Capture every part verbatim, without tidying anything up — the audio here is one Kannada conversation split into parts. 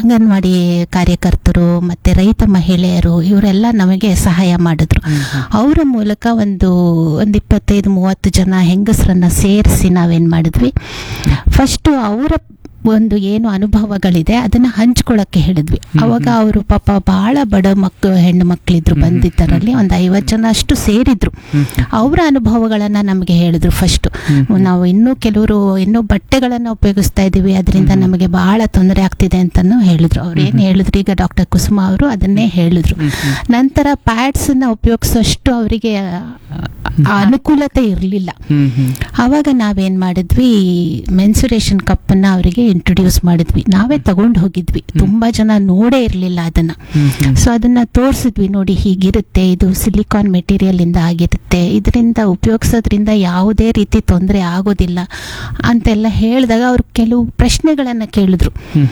ಅಂಗನವಾಡಿ ಕಾರ್ಯಕರ್ತರು ಮತ್ತೆ ರೈತ ಮಹಿಳೆಯರು ಇವರೆಲ್ಲ ನಮಗೆ ಸಹಾಯ ಮಾಡಿದ್ರು. ಅವರ ಮೂಲಕ ಒಂದು ಒಂದು ಇಪ್ಪತ್ತೈದು ಮೂವತ್ತು ಜನ ಹೆಂಗಸರನ್ನ ಸೇರಿಸಿ ನಾವೇನ್ ಮಾಡಿದ್ವಿ, ಫಸ್ಟ್ ಅವರ ಒಂದು ಏನು ಅನುಭವಗಳಿದೆ ಅದನ್ನ ಹಂಚ್ಕೊಳಕ್ಕೆ ಹೇಳಿದ್ವಿ. ಅವಾಗ ಅವರು ಪಾಪ ಬಹಳ ಬಡ ಮಕ್ಕಳು ಹೆಣ್ಣು ಮಕ್ಕಳಿದ್ರು ಬಂದಿದ್ದರಲ್ಲಿ ಒಂದು ಐವತ್ತು ಜನ ಅಷ್ಟು ಸೇರಿದ್ರು. ಅವರ ಅನುಭವಗಳನ್ನ ನಮಗೆ ಹೇಳಿದ್ರು. ಫಸ್ಟ್ ನಾವು ಇನ್ನೂ ಕೆಲವರು ಇನ್ನೂ ಬಟ್ಟೆಗಳನ್ನ ಉಪಯೋಗಿಸ್ತಾ ಇದೀವಿ, ಅದರಿಂದ ನಮಗೆ ಬಹಳ ತೊಂದರೆ ಆಗ್ತಿದೆ ಅಂತಾನು ಹೇಳಿದ್ರು. ಅವ್ರು ಏನ್ ಹೇಳಿದ್ರು, ಈಗ ಡಾಕ್ಟರ್ ಕುಸುಮ ಅವರು ಅದನ್ನೇ ಹೇಳಿದ್ರು. ನಂತರ ಪ್ಯಾಡ್ಸ್ ನ ಉಪಯೋಗಿಸೋಷ್ಟು ಅವರಿಗೆ ಅನುಕೂಲತೆ ಇರಲಿಲ್ಲ. ಅವಾಗ ನಾವೇನ್ ಮಾಡಿದ್ವಿ, ಮೆನ್ಸುರೇಷನ್ ಕಪ್ ಅನ್ನ ಅವರಿಗೆ ಇಂಟ್ರೊಡ್ಯೂಸ್ ಮಾಡಿದ್ವಿ. ನಾವೇ ತಗೊಂಡು ಹೋಗಿದ್ವಿ, ತುಂಬಾ ಜನ ನೋಡೇ ಇರಲಿಲ್ಲ ಅದನ್ನ. ಸೊ ಅದನ್ನ ತೋರಿಸಿದ್ವಿ, ನೋಡಿ ಹೀಗಿರುತ್ತೆ, ಇದು ಸಿಲಿಕಾನ್ ಮೆಟೀರಿಯಲ್ ಇಂದ ಆಗಿರುತ್ತೆ, ಇದರಿಂದ ಉಪಯೋಗಿಸೋದ್ರಿಂದ ಯಾವುದೇ ರೀತಿ ತೊಂದರೆ ಆಗೋದಿಲ್ಲ ಅಂತೆಲ್ಲ ಹೇಳಿದಾಗ ಅವ್ರು ಕೆಲವು ಪ್ರಶ್ನೆಗಳನ್ನ ಕೇಳಿದ್ರು.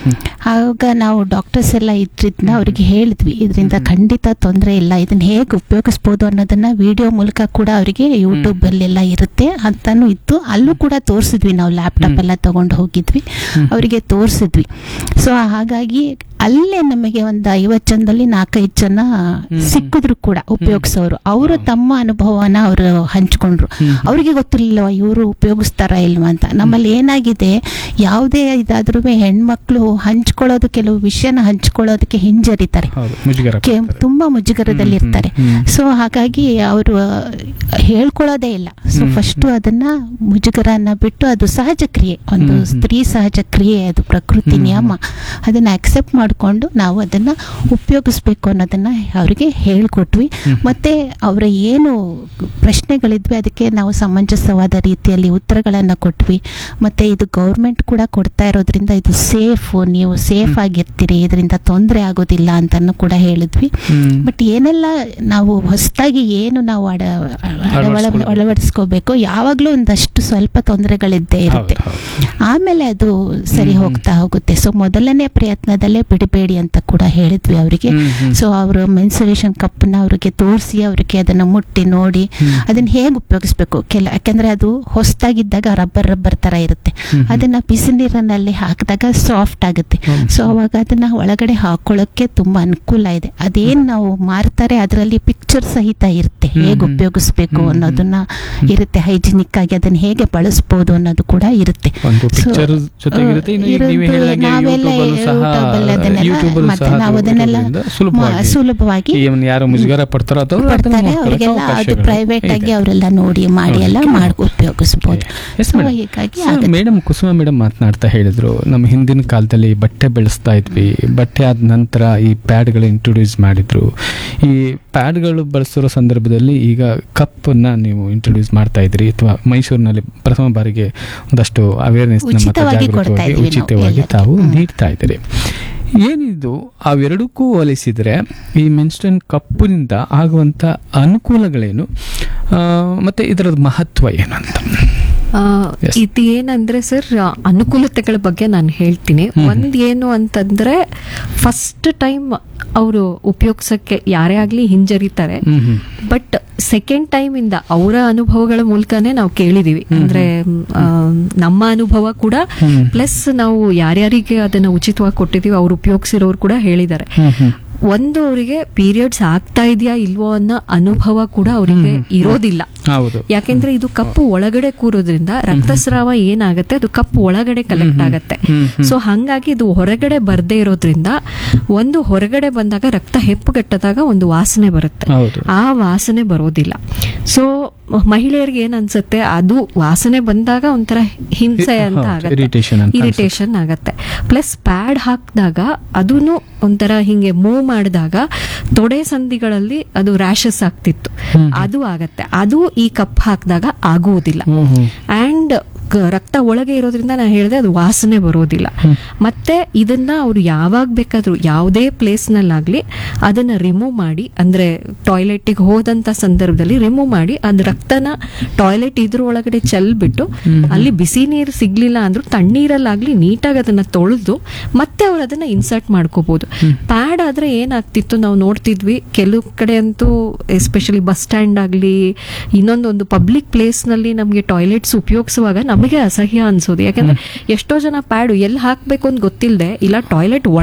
ಆಗ ನಾವು ಡಾಕ್ಟರ್ಸ್ ಎಲ್ಲ ಇದ್ರಿಂದ ಅವ್ರಿಗೆ ಹೇಳಿದ್ವಿ, ಇದರಿಂದ ಖಂಡಿತ ತೊಂದರೆ ಇಲ್ಲ, ಇದನ್ನ ಹೇಗೆ ಉಪಯೋಗಿಸ್ಬೋದು ಅನ್ನೋದನ್ನ ವಿಡಿಯೋ ಮೂಲಕ ಕೂಡ ಅವರಿಗೆ ಯೂಟ್ಯೂಬ್ ಅಲ್ಲೆಲ್ಲ ಇರುತ್ತೆ ಅಂತಾನು ಇತ್ತು. ಅಲ್ಲೂ ಕೂಡ ತೋರಿಸಿದ್ವಿ, ನಾವು ಲ್ಯಾಪ್ಟಾಪ್ ಎಲ್ಲ ತಗೊಂಡು ಹೋಗಿದ್ವಿ, ಅವರಿಗೆ ತೋರಿಸಿದ್ವಿ. ಸೊ ಹಾಗಾಗಿ ಅಲ್ಲೇ ನಮಗೆ ಒಂದು ಐವತ್ತು ಜನದಲ್ಲಿ ನಾಲ್ಕೈದು ಜನ ಸಿಕ್ಕಿದ್ರು ಕೂಡ ಉಪಯೋಗಿಸೋರು. ಅವರು ತಮ್ಮ ಅನುಭವನ ಅವರು ಹಂಚ್ಕೊಂಡ್ರು. ಅವರಿಗೆ ಗೊತ್ತಿರಲಿಲ್ಲ ಇವರು ಉಪಯೋಗಿಸ್ತಾರ ಇಲ್ವಾ ಅಂತ. ನಮ್ಮಲ್ಲಿ ಏನಾಗಿದೆ, ಯಾವುದೇ ಇದಾದ್ರೂ ಹೆಣ್ಮಕ್ಳು ಹಂಚ್ಕೊಳ್ಳೋದು, ಕೆಲವು ವಿಷಯನ ಹಂಚ್ಕೊಳ್ಳೋದಕ್ಕೆ ಹಿಂಜರಿತಾರೆ, ತುಂಬಾ ಮುಜುಗರದಲ್ಲಿ ಇರ್ತಾರೆ. ಸೊ ಹಾಗಾಗಿ ಅವರು ಹೇಳ್ಕೊಳ್ಳೋದೇ ಇಲ್ಲ. ಸೊ ಫಸ್ಟ್ ಅದನ್ನ ಮುಜುಗರನ್ನ ಬಿಟ್ಟು, ಅದು ಸಹಜ ಕ್ರಿಯೆ, ಒಂದು ಸ್ತ್ರೀ ಸಹಜ ಕ್ರಿಯೆ, ಅದು ಪ್ರಕೃತಿ ನಿಯಮ, ಅದನ್ನ ಅಕ್ಸೆಪ್ಟ್ ಮಾಡಿಕೊಂಡು ನಾವು ಅದನ್ನ ಉಪಯೋಗಿಸ್ಬೇಕು ಅನ್ನೋದನ್ನ ಅವರಿಗೆ ಹೇಳ್ಕೊಟ್ವಿ. ಮತ್ತೆ ಅವರ ಏನು ಪ್ರಶ್ನೆಗಳಿದ್ವಿ ಅದಕ್ಕೆ ನಾವು ಸಮಂಜಸವಾದ ರೀತಿಯಲ್ಲಿ ಉತ್ತರಗಳನ್ನ ಕೊಟ್ವಿ. ಮತ್ತೆ ಇದು ಗೌರ್ಮೆಂಟ್ ಕೂಡ ಕೊಡ್ತಾ ಇರೋದ್ರಿಂದ ಇದು ಸೇಫ್, ನೀವು ಸೇಫ್ ಆಗಿರ್ತೀರಿ, ಇದರಿಂದ ತೊಂದರೆ ಆಗೋದಿಲ್ಲ ಅಂತಾನು ಕೂಡ ಹೇಳಿದ್ವಿ. ಬಟ್ ಏನೆಲ್ಲ ನಾವು ಹೊಸದಾಗಿ ಏನು ನಾವು ಅಡ ಅಳವಡಿಸ್ಕೋಬೇಕು, ಯಾವಾಗ್ಲೂ ಒಂದಷ್ಟು ಸ್ವಲ್ಪ ತೊಂದರೆಗಳಿದ್ದೇ ಇರುತ್ತೆ, ಆಮೇಲೆ ಅದು ಸರಿ ಹೋಗ್ತಾ ಹೋಗುತ್ತೆ. ಸೊ ಮೊದಲನೇ ಪ್ರಯತ್ನದಲ್ಲೇ ಬಿಡಬೇಡಿ ಅಂತ ಕೂಡ ಹೇಳಿದ್ವಿ ಅವರಿಗೆ. ಸೊ ಅವರು ಮೆನ್ಸುರೇಷನ್ ಕಪ್ ನ ಅವರಿಗೆ ತೋರಿಸಿ, ಅವರಿಗೆ ಅದನ್ನ ಮುಟ್ಟಿ ನೋಡಿ ಅದನ್ನ ಹೇಗೆ ಉಪಯೋಗಿಸ್ಬೇಕು. ಕೆಲ ಯಾಕಂದ್ರೆ ಅದು ಹೊಸದಾಗಿದ್ದಾಗ ರಬ್ಬರ್ ರಬ್ಬರ್ ತರ ಇರುತ್ತೆ, ಅದನ್ನ ಬಿಸಿ ನೀರಿನಲ್ಲಿ ಹಾಕಿದಾಗ ಸಾಫ್ಟ್ ಆಗುತ್ತೆ. ಸೊ ಅವಾಗ ಅದನ್ನ ಒಳಗಡೆ ಹಾಕೊಳ್ಳೋಕೆ ತುಂಬಾ ಅನುಕೂಲ ಇದೆ. ಅದೇನ್ ನಾವು ಮಾರ್ತಾರೆ ಅದರಲ್ಲಿ ಪಿಕ್ಚರ್ ಸಹಿತ ಇರುತ್ತೆ, ಹೇಗೆ ಉಪಯೋಗಿಸ್ಬೇಕು ಅನ್ನೋದನ್ನ ಇರುತ್ತೆ, ಹೈಜಿನಿಕ್ ಆಗಿ ಅದನ್ನ ಹೇಗೆ ಬಳಸಬಹುದು ಅನ್ನೋದು ಕೂಡ ಇರುತ್ತೆ. ನಾವೆಲ್ಲ ಮತ್ತೆ ನಾವು ಅದನ್ನೆಲ್ಲ ಸುಲಭವಾಗಿ ಅವರಿಗೆಲ್ಲ ಅದು ಪ್ರೈವೇಟ್ ಆಗಿ ಅವರೆಲ್ಲ ನೋಡಿ ಮಾಡಿ ಎಲ್ಲ ಮಾಡಿ ಉಪಯೋಗಿಸಬಹುದು. ಮೇಡಮ್ ಕುಸುಮ ಮೇಡಮ್ ಮಾತನಾಡ್ತಾ ಹೇಳಿದ್ರು, ನಮ್ಮ ಹಿಂದಿನ ಕಾಲದಲ್ಲಿ ಬಟ್ಟೆ ಬೆಳೆಸ್ತಾ ಇದ್ವಿ, ಬಟ್ಟೆ ಆದ ನಂತರ ಈ ಪ್ಯಾಡ್ಗಳು ಇಂಟ್ರೊಡ್ಯೂಸ್ ಮಾಡಿದ್ರು. ಈ ಪ್ಯಾಡ್ಗಳು ಬಳಸಿರೋ ಸಂದರ್ಭದಲ್ಲಿ ಈಗ ಕಪ್ ನ ನೀವು ಇಂಟ್ರೊಡ್ಯೂಸ್ ಮಾಡ್ತಾ ಇದ್ರಿ, ಅಥವಾ ಮೈಸೂರಿನಲ್ಲಿ ಪ್ರಥಮ ಬಾರಿಗೆ ಒಂದಷ್ಟು ಅವೇರ್ನೆಸ್ ಉಚಿತವಾಗಿ ತಾವು ನೀಡ್ತಾ ಇದ್ದೀರಿ. ಏನಿದು ಅವೆರಡಕ್ಕೂ ಹೋಲಿಸಿದ್ರೆ ಈ ಮೆನ್ಸ್ಟ್ರುಯಲ್ ಕಪ್ಪಿನಿಂದ ಆಗುವಂತ ಅನುಕೂಲಗಳೇನು, ಮತ್ತೆ ಇದರ ಮಹತ್ವ ಏನು ಅಂತ? ಇದು ಏನಂದ್ರೆ ಸರ್, ಅನುಕೂಲತೆಗಳ ಬಗ್ಗೆ ನಾನು ಹೇಳ್ತೀನಿ. ಒಂದ್ ಏನು ಅಂತಂದ್ರೆ, ಫಸ್ಟ್ ಟೈಮ್ ಅವರು ಉಪಯೋಗಿಸಕ್ಕೆ ಯಾರೇ ಆಗ್ಲಿ ಹಿಂಜರಿತಾರೆ. ಬಟ್ ಸೆಕೆಂಡ್ ಟೈಮ್ ಇಂದ ಅವರ ಅನುಭವಗಳ ಮೂಲಕನೇ ನಾವು ಕೇಳಿದೀವಿ. ಅಂದ್ರೆ ನಮ್ಮ ಅನುಭವ ಕೂಡ ಪ್ಲಸ್ ನಾವು ಯಾರ್ಯಾರಿಗೆ ಅದನ್ನ ಉಚಿತವಾಗಿ ಕೊಟ್ಟಿದೀವಿ ಅವ್ರು ಉಪಯೋಗಿಸಿರೋರು ಕೂಡ ಹೇಳಿದ್ದಾರೆ. ಒಂದು ಅವರಿಗೆ ಪೀರಿಯಡ್ಸ್ ಆಗ್ತಾ ಇದೆಯಾ ಇಲ್ವೋ ಅನ್ನೋ ಅನುಭವ ಕೂಡ ಅವರಿಗೆ ಇರೋದಿಲ್ಲ. ಯಾಕೆಂದ್ರೆ ಇದು ಕಪ್ಪು ಒಳಗಡೆ ಕೂರೋದ್ರಿಂದ ರಕ್ತಸ್ರಾವ ಏನಾಗುತ್ತೆ ಅದು ಕಪ್ಪು ಒಳಗಡೆ ಕಲೆಕ್ಟ್ ಆಗತ್ತೆ. ಸೊ ಹಂಗಾಗಿ ಇದು ಹೊರಗಡೆ ಬರ್ದೇ ಇರೋದ್ರಿಂದ, ಒಂದು ಹೊರಗಡೆ ಬಂದಾಗ ರಕ್ತ ಹೆಪ್ಪುಗಟ್ಟದಾಗ ಒಂದು ವಾಸನೆ ಬರುತ್ತೆ, ಆ ವಾಸನೆ ಬರೋದಿಲ್ಲ. ಸೊ ಮಹಿಳೆಯರಿಗೆ ಏನ್ ಅನ್ಸುತ್ತೆ, ಅದು ವಾಸನೆ ಬಂದಾಗ ಒಂಥರ ಹಿಂಸೆ ಅಂತ ಆಗತ್ತೆ, ಇರಿಟೇಷನ್ ಆಗತ್ತೆ. ಪ್ಲಸ್ ಪ್ಯಾಡ್ ಹಾಕಿದಾಗ ಅದನ್ನು ಒಂಥರ ಹಿಂಗೆ ಮೂವ್ ಮಾಡಿದಾಗ ತೊಡೆ ಸಂಧಿಗಳಲ್ಲಿ ಅದು ರ್ಯಾಷಸ್ ಆಗ್ತಿತ್ತು, ಅದು ಆಗತ್ತೆ. ಅದು ಈ ಕಪ್ ಹಾಕಿದಾಗ ಆಗುವುದಿಲ್ಲ. ಅಂಡ್ ರಕ್ತ ಒಳಗೆ ಇರೋದ್ರಿಂದ ನಾನು ಹೇಳಿದೆ ಅದು ವಾಸನೆ ಬರೋದಿಲ್ಲ. ಮತ್ತೆ ಇದನ್ನ ಅವ್ರು ಯಾವಾಗ ಬೇಕಾದ್ರೂ ಯಾವುದೇ ಪ್ಲೇಸ್ ನಲ್ಲಾಗ್ಲಿ ಅದನ್ನ ರಿಮೂವ್ ಮಾಡಿ, ಅಂದ್ರೆ ಟಾಯ್ಲೆಟ್ಗೆ ಹೋದಂತ ಸಂದರ್ಭದಲ್ಲಿ ರಿಮೂವ್ ಮಾಡಿ ಅದ್ ರಕ್ತನ ಟಾಯ್ಲೆಟ್ ಇದ್ರ ಒಳಗಡೆ ಚೆಲ್ಬಿಟ್ಟು, ಅಲ್ಲಿ ಬಿಸಿ ನೀರು ಸಿಗ್ಲಿಲ್ಲ ಅಂದ್ರೂ ತಣ್ಣೀರಲ್ಲಾಗ್ಲಿ ನೀಟಾಗಿ ಅದನ್ನ ತೊಳೆದು ಮತ್ತೆ ಅವ್ರು ಅದನ್ನ ಇನ್ಸರ್ಟ್ ಮಾಡ್ಕೋಬಹುದು. ಪ್ಯಾಡ್ ಆದ್ರೆ ಏನಾಗ್ತಿತ್ತು ನಾವು ನೋಡ್ತಿದ್ವಿ, ಕೆಲವು ಕಡೆ ಅಂತೂ ಎಸ್ಪೆಷಲಿ ಬಸ್ ಸ್ಟ್ಯಾಂಡ್ ಆಗ್ಲಿ ಇನ್ನೊಂದೊಂದು ಪಬ್ಲಿಕ್ ಪ್ಲೇಸ್ ನಲ್ಲಿ ನಮ್ಗೆ ಟಾಯ್ಲೆಟ್ಸ್ ಉಪಯೋಗಿಸುವಾಗ ನಮಗೆ ಅಸಹ್ಯ ಅನ್ಸೋದು. ಯಾಕಂದ್ರೆ ಎಷ್ಟೋ ಜನ ಪ್ಯಾಡ್ ಎಲ್ಲಿ ಹಾಕ್ಬೇಕು ಅಂತ ಗೊತ್ತಿಲ್ಲದೆ, ಇಲ್ಲ ಟಾಯ್ಲೆಟ್